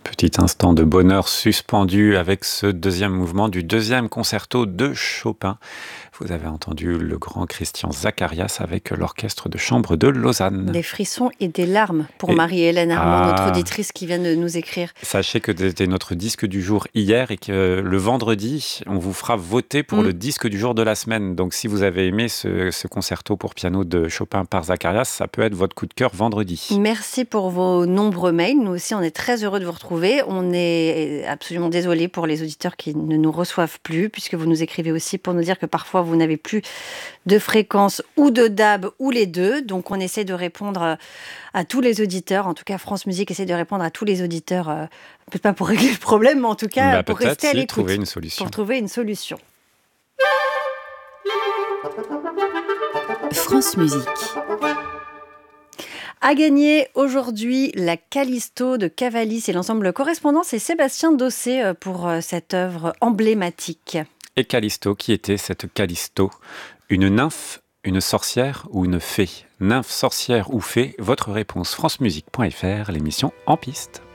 Petit instant de bonheur suspendu avec ce deuxième mouvement du deuxième concerto de Chopin. Vous avez entendu le grand Christian Zacharias avec l'orchestre de chambre de Lausanne. Des frissons et des larmes pour Et- Marie-Hélène Armand, notre Ah, auditrice qui vient de nous écrire. Sachez que c'était notre disque du jour hier et que le vendredi, on vous fera voter pour le disque du jour de la semaine. Donc si vous avez aimé ce concerto pour piano de Chopin par Zacharias, ça peut être votre coup de cœur vendredi. Merci pour vos nombreux mails. Nous aussi, on est très heureux de vous retrouver. On est absolument désolé pour les auditeurs qui ne nous reçoivent plus, puisque vous nous écrivez aussi pour nous dire que parfois vous n'avez plus de fréquence ou de DAB ou les deux. Donc on essaie de répondre à tous les auditeurs. En tout cas, France Musique essaie de répondre à tous les auditeurs. Peut-être pas pour régler le problème, mais en tout cas pour rester à l'écoute. Trouver une solution. Pour trouver une solution. France Musique. A gagné aujourd'hui la Callisto de Cavalli. C'est l'ensemble Correspondance et Sébastien Dossé pour cette œuvre emblématique. Et Callisto, qui était cette Callisto? Une nymphe, une sorcière ou une fée? Nymphe, sorcière ou fée? Votre réponse francemusique.fr, l'émission En Piste.